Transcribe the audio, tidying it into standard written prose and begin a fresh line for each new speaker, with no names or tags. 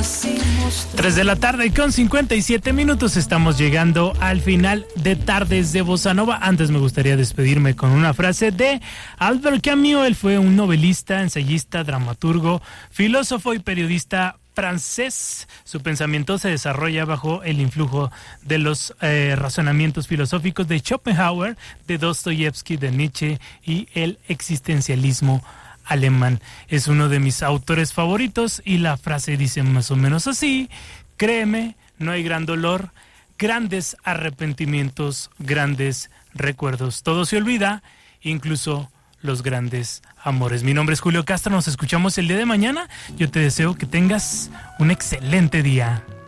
3 de la tarde con 57 minutos. Estamos llegando al final de Tardes de Bossa Nova. Antes me gustaría despedirme con una frase de Albert Camus. Él fue un novelista, ensayista, dramaturgo, filósofo y periodista francés. Su pensamiento se desarrolla bajo el influjo de los razonamientos filosóficos de Schopenhauer, de Dostoyevsky, de Nietzsche y el existencialismo alemán. Es uno de mis autores favoritos y la frase dice más o menos así: créeme, no hay gran dolor, grandes arrepentimientos, grandes recuerdos. Todo se olvida, incluso los grandes amores. Mi nombre es Julio Castro, nos escuchamos el día de mañana. Yo te deseo que tengas un excelente día.